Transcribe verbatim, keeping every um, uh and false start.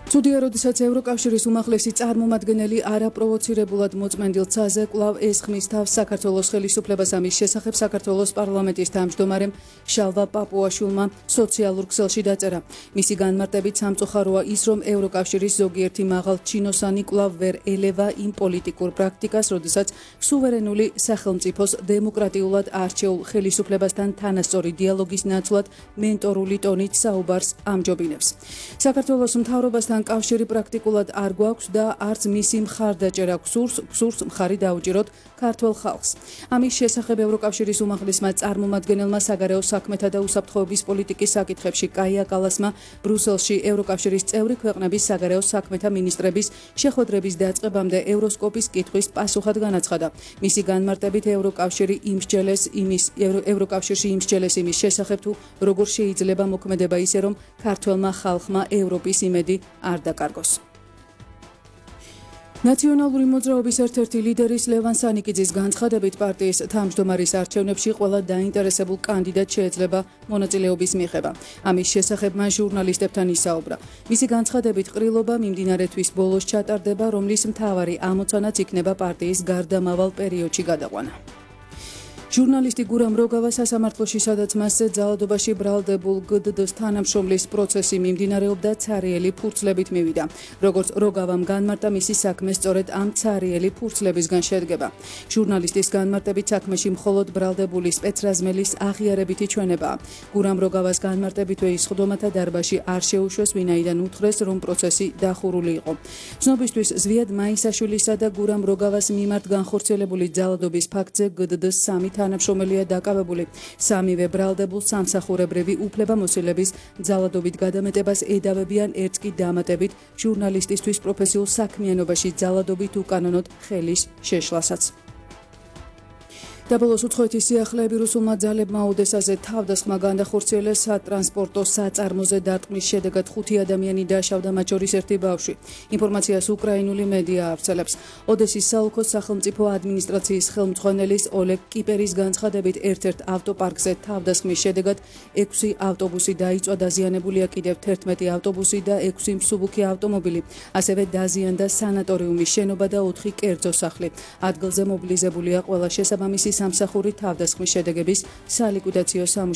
ცუდია, როდესაც ევროკავშირის უმაღლესი წარმომადგენელი არაპროვოცირებულად მოწმენდილ ცაზე კვლავ ესხმის თავს საქართველოს ხელისუფლებას. ამის შესახებ საქართველოს პარლამენტის თავმჯდომარემ შალვა პაპუაშვილმა სოციალურ ქსელში დაწერა. მისი განმარტებით სამწუხაროა ის, რომ ევროკავშირის ზოგიერთი მაღალჩინოსანი კვლავ ვერ ელევა იმ პოლიტიკურ პრაქტიკას, როდესაც სუვერენული სახელმწიფოს დემოკრატიულად არჩეულ ხელისუფლებასთან თანასწორი დიალოგის ნაცვლად მენტორული ტონით საუბარს ამჯობინებს. საქართველოს მთავრობასთან კავშირი პრაქტიკულად არ გვაქვს და არც მისი მხარდაჭერა გსურს, გსურს მხარი დაუჭიროთ ქართველ ხალხს. ამის შესახებ ევროკავშირის უმაღლესმა წარმომადგენელმა საგარეო საქმეთა და უსაფრთხოების პოლიტიკის საკითხებში კაია კალასმა ბრუსელში ევროკავშირის წევრი ქვეყნების საგარეო საქმეთა მინისტრების შეხვედრების დაწყებამდე ევროსკოპის კითხვის პასუხად განაცხადა. მისი განმარტებით ევროკავშირი იმსჯელეს იმის ევროკავშირში იმსჯელეს იმის შესახებ თუ როგორ შეიძლება მოქმედება ისე რომ ქართველმა ხალხმა ევროპის იმედი არ დაკარგოს. ნაციონალური მოძრაობის ერთ-ერთი ლიდერის ლევან სანიკიძის განცხადებით პარტიის თავმჯდომარის არჩევნებში ყველა დაინტერესებულ კანდიდატს შეიძლება მონაწილეობის მიღება. ამის შესახებ მან ჟურნალისტებთან ისაუბრა. მისი განცხადებით ყრილობა მიმდინარე თვის ბოლოს ჩატარდება, რომლის მთავარი ამოცანაც იქნება პარტიის გარდამავალ პერიოდში გადაყვანა. ჟურნალისტი გურამ როგავა სასამართლოში, სადაც მასზე ძალადობაში ბრალდებულ გდდ-ს თანამშრომლის პროცესი მიმდინარეობდა, ცარიელი ფურცლებით მივიდა. როგორც როგავამ განმარტა, მისი საქმე სწორედ ამ ცარიელი ფურცლებისგან შედგება. ჟურნალისტის განმარტებით საქმეში მხოლოდ ბრალდებული სპეცრაზმელის აღიარებითი ჩვენებაა. გურამ როგავას განმარტებით ის ხდომათა დარბაზში არ შეუშვეს, ვინაიდან უთხრეს, რომ პროცესი დახურული იყო. ცნობისთვის, ზვიად მაისაშვილისა და გურამ როგავას მიმართ განხორციელებული ძალადობის ფაქტზე გდდ-ს სამი თანამშრომელია დაკავებული. სამივე ბრალდებულ სამსახურებრივი უფლებამოსილების ძალადობით გადამეტებას ედავებიან, ერთს კი დამატებით ჟურნალისტისთვის პროფესიულ საქმიანობაში ძალადობით უკანონოდ ხელის შეშლასაც. დაბოლოს უცხოეთის სიახლეები რუსულმა ძალებმა ოდესაზე თავდასხმა განახორციელეს. სატრანსპორტო საწარმოზე დარტყმის შედეგად ხუთი ადამიანი დაშავდა, მათ შორის ერთი ბავშვი. ინფორმაციას უკრაინული მედია ავრცელებს. ოდესის საოლქო სახელმწიფო ადმინისტრაციის ხელმძღვანელის ოლეგ კიპერის განცხადებით ერთ-ერთ ავტოპარკზე თავდასხმის შედეგად ექვსი ავტობუსი დაიწვა, დაზიანებულია კიდევ თერთმეტი ავტობუსი და ექვსი მსუბუქი ავტომობილი. ასევე დაზიანდა სანატორიუმის შენობა და ოთხი კერძო სახლი. ადგილზე მობილიზებულია ყველა შესაბამისი სამსახური თავდასხმის შედეგების სალიკვიდაციო სამუშაოების